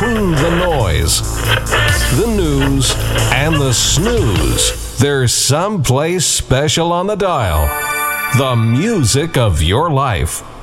The noise, the news, and the snooze. There's someplace special on the dial. The music of your life.